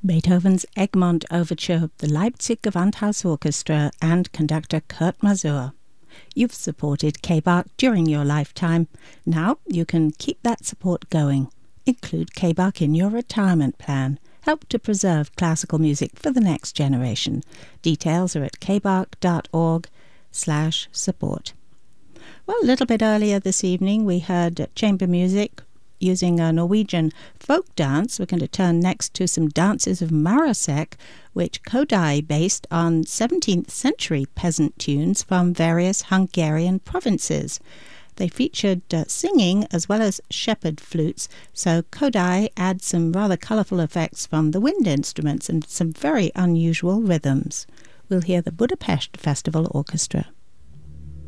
Beethoven's Egmont Overture, the Leipzig Gewandhaus Orchestra and conductor Kurt Masur. You've supported KBARC during your lifetime. Now you can keep that support going. Include KBARC in your retirement plan. Help to preserve classical music for the next generation. Details are at kbarc.org/support. Well, a little bit earlier this evening we heard chamber music using a Norwegian folk dance. We're going to turn next to some dances of Marasek, which Kodai based on 17th century peasant tunes from various Hungarian provinces. They featured singing as well as shepherd flutes, so Kodai adds some rather colourful effects from the wind instruments and some very unusual rhythms. We'll hear the Budapest Festival Orchestra.